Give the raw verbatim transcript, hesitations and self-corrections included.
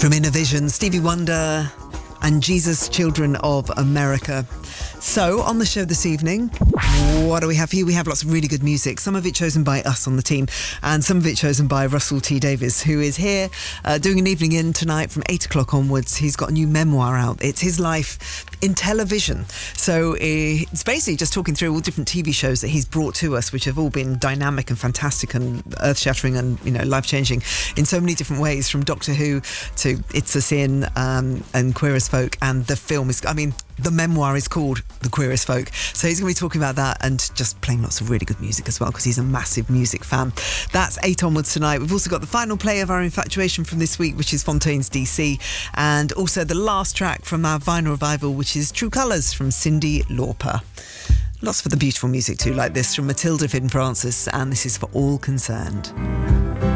From Innovision, Stevie Wonder and Jesus Children of America. So, on the show this evening, what do we have here? We have lots of really good music, some of it chosen by us on the team, and some of it chosen by Russell T Davies, who is here uh, doing an evening in tonight from eight o'clock onwards. He's got a new memoir out. It's his life in television. So, uh, it's basically just talking through all different T V shows that he's brought to us, which have all been dynamic and fantastic and earth-shattering and, you know, life-changing in so many different ways, from Doctor Who to It's a Sin um, and Queer as Folk. And the film is, I mean, the memoir is called The Queer as Folk. So he's going to be talking about that and just playing lots of really good music as well, because he's a massive music fan. That's eight onwards tonight. We've also got the final play of our Infatuation from this week, which is Fontaine's D C, and also the last track from our vinyl revival, which is True Colours from Cyndi Lauper. Lots of the beautiful music too, like this from Matilda Finn Francis, and this is For All Concerned.